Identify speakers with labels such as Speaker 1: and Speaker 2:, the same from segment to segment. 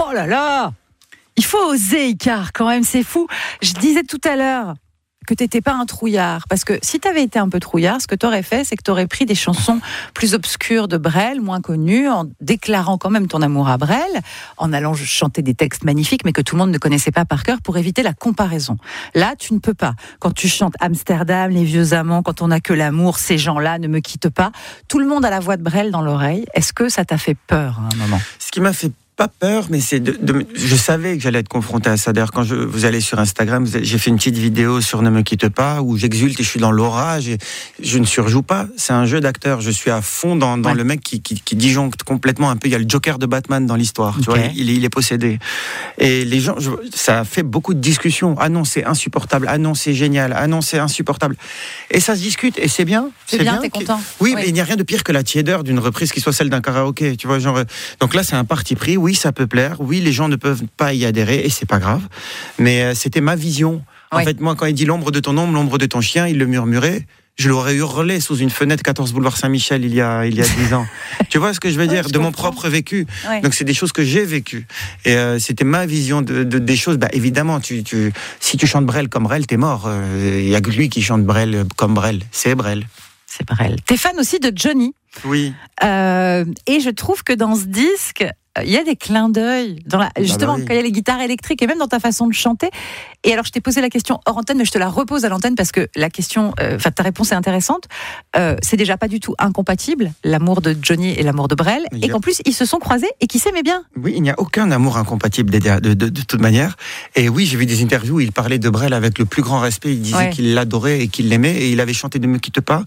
Speaker 1: Oh là là! Il faut oser, Icare, quand même, c'est fou. Je disais tout à l'heure que t'étais pas un trouillard, parce que si t'avais été un peu trouillard, ce que t'aurais fait, c'est que t'aurais pris des chansons plus obscures de Brel, moins connues, en déclarant quand même ton amour à Brel, en allant chanter des textes magnifiques, mais que tout le monde ne connaissait pas par cœur, pour éviter la comparaison. Là, tu ne peux pas. Quand tu chantes Amsterdam, les vieux amants, quand on n'a que l'amour, ces gens-là ne me quittent pas, tout le monde a la voix de Brel dans l'oreille. Est-ce que ça t'a fait peur à un moment?
Speaker 2: Ce qui m'a fait pas peur, mais c'est je savais que j'allais être confronté à ça. D'ailleurs, quand vous allez sur Instagram, j'ai fait une petite vidéo sur Ne me quitte pas, où j'exulte et je suis dans l'orage et je ne surjoue pas. C'est un jeu d'acteur. Je suis à fond dans le mec qui disjoncte complètement un peu. Il y a le Joker de Batman dans l'histoire. Okay. Tu vois, il est possédé. Et les gens, ça a fait beaucoup de discussions. Ah non, c'est insupportable. Ah non, c'est génial. Ah non, c'est insupportable. Et ça se discute et c'est bien.
Speaker 1: C'est bien, t'es content.
Speaker 2: Oui, mais il n'y a rien de pire que la tiédeur d'une reprise qui soit celle d'un karaoké. Tu vois, genre. Donc là, c'est un parti pris. Oui, ça peut plaire. Oui, les gens ne peuvent pas y adhérer et c'est pas grave. Mais c'était ma vision. En fait, moi, quand il dit l'ombre de ton ombre, l'ombre de ton chien, il le murmurait. Je l'aurais hurlé sous une fenêtre 14 boulevard Saint-Michel il y a 10 ans. Tu vois ce que je veux dire? De mon propre vécu. Ouais. Donc c'est des choses que j'ai vécues. Et c'était ma vision des choses. Bah, évidemment, si tu chantes Brel comme Brel, t'es mort. Il y a que lui qui chante Brel comme Brel. C'est Brel.
Speaker 1: C'est Brel. T'es fan aussi de Johnny.
Speaker 2: Oui.
Speaker 1: Et je trouve que dans ce disque, il y a des clins d'œil, justement, quand il y a les guitares électriques et même dans ta façon de chanter. Et alors, je t'ai posé la question hors antenne, mais je te la repose à l'antenne parce que la question, ta réponse est intéressante. C'est déjà pas du tout incompatible, l'amour de Johnny et l'amour de Brel, et qu'en plus, ils se sont croisés et qu'ils s'aimaient bien.
Speaker 2: Oui, il n'y a aucun amour incompatible de toute manière. Et oui, j'ai vu des interviews où il parlait de Brel avec le plus grand respect. Il disait qu'il l'adorait et qu'il l'aimait. Et il avait chanté Ne me quitte pas,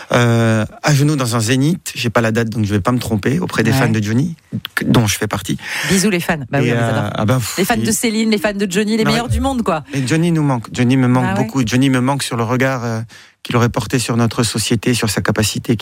Speaker 2: à genoux dans un zénith. J'ai pas la date, donc je vais pas me tromper, auprès des fans de Johnny, dont je fais partie.
Speaker 1: Bisous les fans. Bah oui, les fans de Céline, les fans de Johnny, les meilleurs du monde, quoi.
Speaker 2: Et Johnny nous manque. Johnny me manque beaucoup. Johnny me manque sur le regard qu'il aurait porté sur notre société, sur sa capacité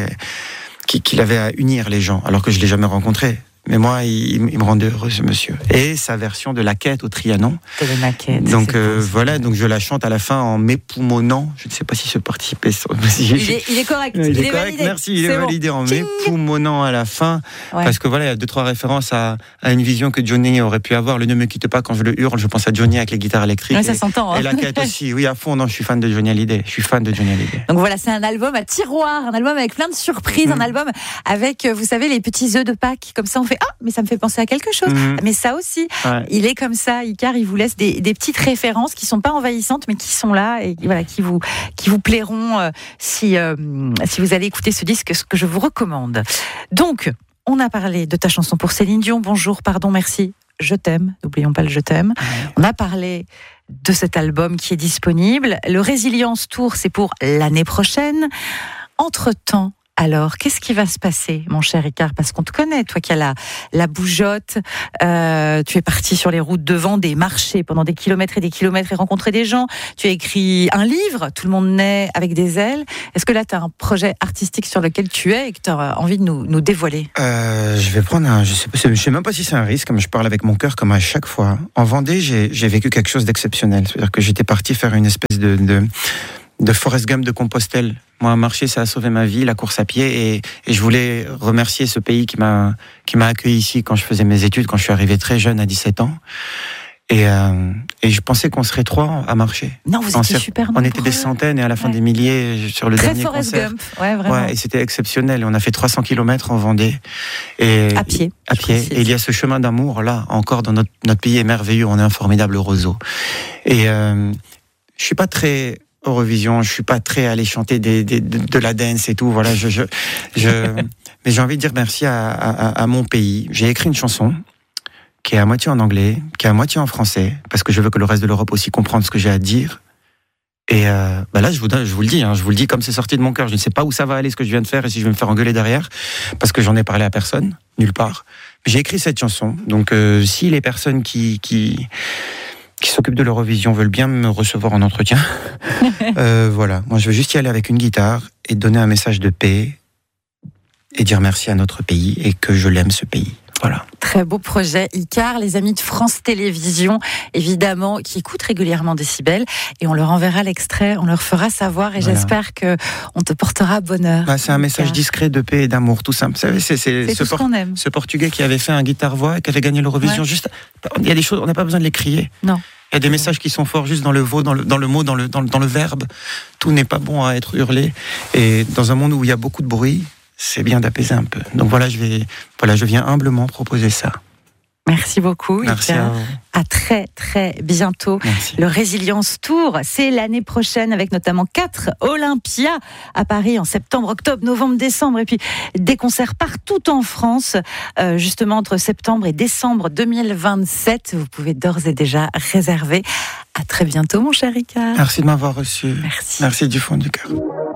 Speaker 2: qu'il avait à unir les gens, alors que je l'ai jamais rencontré. Mais moi, il me rendait heureux, ce monsieur. Et sa version de La Quête au Trianon.
Speaker 1: C'est le maquette.
Speaker 2: Donc voilà, donc je la chante à la fin en m'époumonant. Je ne sais pas si je participais.
Speaker 1: Il est correct.
Speaker 2: Il est correct, validé. Merci. Il est validé en m'époumonant à la fin. Ouais. Parce que voilà, il y a 2-3 références à une vision que Johnny aurait pu avoir. Le Ne me quitte pas, quand je le hurle, je pense à Johnny avec les guitares électriques.
Speaker 1: Oui, ça s'entend.
Speaker 2: Et La Quête aussi. Oui, à fond. Non, je suis fan de Johnny Hallyday.
Speaker 1: Donc voilà, c'est un album à tiroir, un album avec plein de surprises, un album avec, vous savez, les petits œufs de Pâques. Comme ça, on fait mais ça me fait penser à quelque chose. Mais ça aussi, il est comme ça, Icare, il vous laisse des petites références qui sont pas envahissantes, mais qui sont là et voilà, qui vous plairont si vous allez écouter ce disque, ce que je vous recommande. Donc, on a parlé de ta chanson pour Céline Dion. Bonjour, pardon, merci. Je t'aime. N'oublions pas le je t'aime. On a parlé de cet album qui est disponible. Le Résilience Tour, c'est pour l'année prochaine. Entre-temps, alors, qu'est-ce qui va se passer, mon cher Icare? Parce qu'on te connaît, toi qui as la bougeotte, tu es parti sur les routes de Vendée, marcher pendant des kilomètres et des kilomètres et rencontrer des gens. Tu as écrit un livre, Tout le monde naît avec des ailes. Est-ce que là, tu as un projet artistique sur lequel tu es et que tu as envie de nous dévoiler?
Speaker 2: Je vais prendre je sais même pas si c'est un risque, comme je parle avec mon cœur, comme à chaque fois. En Vendée, j'ai vécu quelque chose d'exceptionnel. C'est-à-dire que j'étais parti faire une espèce de Forrest Gump de Compostelle. Moi, marcher, ça a sauvé ma vie, la course à pied, et je voulais remercier ce pays qui m'a accueilli ici quand je faisais mes études, quand je suis arrivé très jeune, à 17 ans. Et je pensais qu'on serait 3 à marcher.
Speaker 1: Non, vous étiez super nombreux.
Speaker 2: On était des centaines et à la fin des milliers sur le dernier
Speaker 1: Forrest
Speaker 2: concert.
Speaker 1: Gump. Ouais, vraiment.
Speaker 2: Ouais, et c'était exceptionnel. On a fait 300 km en Vendée. À
Speaker 1: pied.
Speaker 2: Et il y a ce chemin d'amour, là, encore dans notre pays est merveilleux. On est un formidable roseau. Et je suis pas très Eurovision, je suis pas très à aller chanter de la dance et tout, voilà, mais j'ai envie de dire merci à mon pays. J'ai écrit une chanson qui est à moitié en anglais, qui est à moitié en français, parce que je veux que le reste de l'Europe aussi comprenne ce que j'ai à dire. Et là, je vous le dis comme c'est sorti de mon cœur. Je ne sais pas où ça va aller, ce que je viens de faire, et si je vais me faire engueuler derrière, parce que j'en ai parlé à personne, nulle part. J'ai écrit cette chanson, donc si les personnes qui s'occupent de l'Eurovision veulent bien me recevoir en entretien. Voilà, moi je veux juste y aller avec une guitare et donner un message de paix et dire merci à notre pays et que je l'aime, ce pays. Voilà.
Speaker 1: Très beau projet, Icare. Les amis de France Télévisions, évidemment, qui écoutent régulièrement Décibel, et on leur enverra l'extrait, on leur fera savoir, et j'espère qu'on te portera bonheur.
Speaker 2: C'est un message discret de paix et d'amour, tout simple. Vous savez, c'est
Speaker 1: ce qu'on aime.
Speaker 2: Ce Portugais qui avait fait un guitare-voix et qui avait gagné l'Eurovision. Juste, il y a des choses, on n'a pas besoin de les crier.
Speaker 1: Non.
Speaker 2: Il y a des messages qui sont forts juste dans le mot, dans le verbe. Tout n'est pas bon à être hurlé. Et dans un monde où il y a beaucoup de bruit, c'est bien d'apaiser un peu. Donc voilà, je viens humblement proposer ça.
Speaker 1: Merci beaucoup.
Speaker 2: Merci à vous.
Speaker 1: À très très bientôt.
Speaker 2: Merci.
Speaker 1: Le Résilience Tour, c'est l'année prochaine avec notamment 4 Olympias à Paris en septembre, octobre, novembre, décembre, et puis des concerts partout en France, justement entre septembre et décembre 2027. Vous pouvez d'ores et déjà réserver. À très bientôt, mon cher Icare.
Speaker 2: Merci de m'avoir reçu.
Speaker 1: Merci.
Speaker 2: Merci du fond du cœur.